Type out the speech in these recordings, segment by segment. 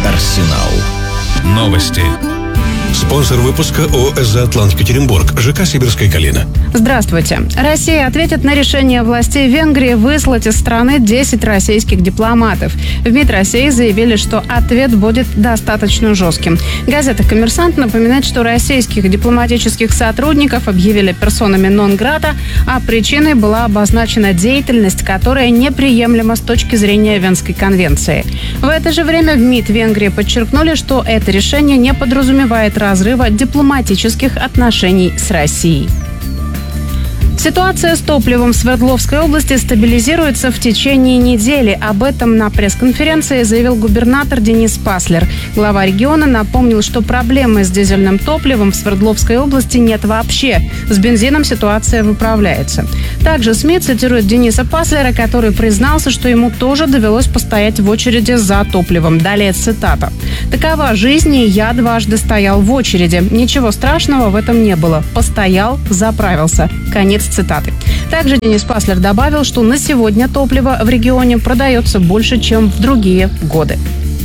Арсенал. Новости. Спонсор выпуска ООО «Атлант-Екатеринбург», ЖК «Сибирская Калина». Здравствуйте. Россия ответит на решение властей Венгрии выслать из страны 10 российских дипломатов. В МИД России заявили, что ответ будет достаточно жестким. Газета «Коммерсант» напоминает, что российских дипломатических сотрудников объявили персонами нон-грата, а причиной была обозначена деятельность, которая неприемлема с точки зрения Венской конвенции. В это же время в МИД Венгрии подчеркнули, что это решение не подразумевает разрыва дипломатических отношений с Россией. Ситуация с топливом в Свердловской области стабилизируется в течение недели. Об этом на пресс-конференции заявил губернатор Денис Паслер. Глава региона напомнил, что проблемы с дизельным топливом в Свердловской области нет вообще. С бензином ситуация выправляется. Также СМИ цитируют Дениса Паслера, который признался, что ему тоже довелось постоять в очереди за топливом. Далее цитата. «Такова жизнь, и я дважды стоял в очереди. Ничего страшного в этом не было. Постоял, заправился». Конец цитаты. Также Денис Паслер добавил, что на сегодня топливо в регионе продается больше, чем в другие годы.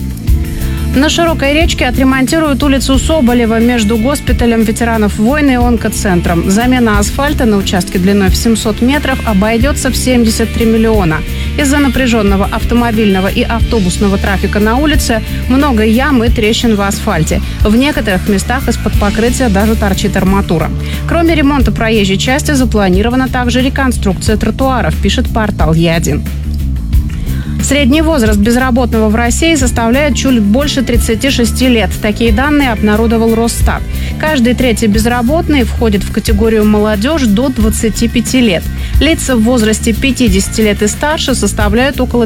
На Широкой речке отремонтируют улицу Соболева между госпиталем ветеранов войны и онкоцентром. Замена асфальта на участке длиной в 700 метров обойдется в 73 миллиона. Из-за напряженного автомобильного и автобусного трафика на улице много ям и трещин в асфальте. В некоторых местах из-под покрытия даже торчит арматура. Кроме ремонта проезжей части запланирована также реконструкция тротуаров, пишет портал Е1. Средний возраст безработного в России составляет чуть больше 36 лет. Такие данные обнародовал Росстат. Каждый третий безработный входит в категорию молодежь до 25 лет. Лица в возрасте 50 лет и старше составляют около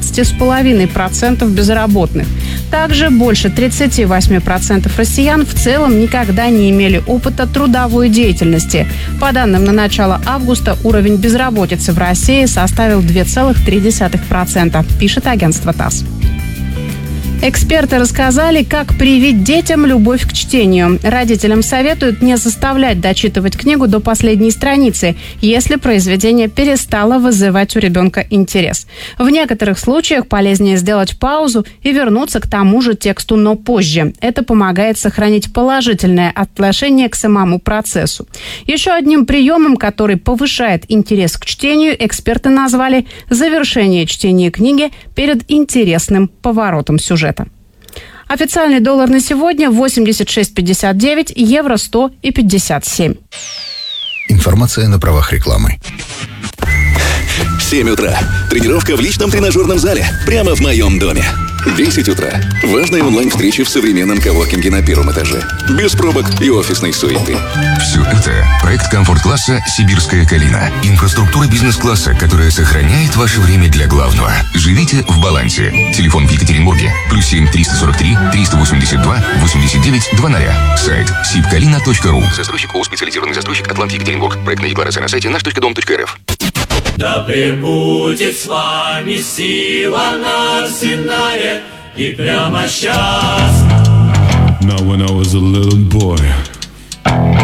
19,5% безработных. Также больше 38% россиян в целом никогда не имели опыта трудовой деятельности. По данным на начало августа, уровень безработицы в России составил 2,3%, пишет агентство ТАСС. Эксперты рассказали, как привить детям любовь к чтению. Родителям советуют не заставлять дочитывать книгу до последней страницы, если произведение перестало вызывать у ребенка интерес. В некоторых случаях полезнее сделать паузу и вернуться к тому же тексту, но позже. Это помогает сохранить положительное отношение к самому процессу. Еще одним приемом, который повышает интерес к чтению, эксперты назвали завершение чтения книги перед интересным поворотом сюжета. Официальный доллар на сегодня 86,59, евро 100 и 57. Информация на правах рекламы. 7 утра. Тренировка в личном тренажерном зале. Прямо в моем доме. 10 утра. Важные онлайн-встречи в современном коворкинге на первом этаже. Без пробок и офисной суеты. Все это проект комфорт-класса «Сибирская Калина». Инфраструктура бизнес-класса, которая сохраняет ваше время для главного. Живите в балансе. Телефон в Екатеринбурге. +7 343 382 89 00. Сайт sibkalina.ru. Застройщик ООО «Специализированный застройщик Атлант-Екатеринбург». Проектная декларация на сайте наш.дом.рф. Да пребудет с вами сила Нарсинае и прямо сейчас. Now when I was a little boy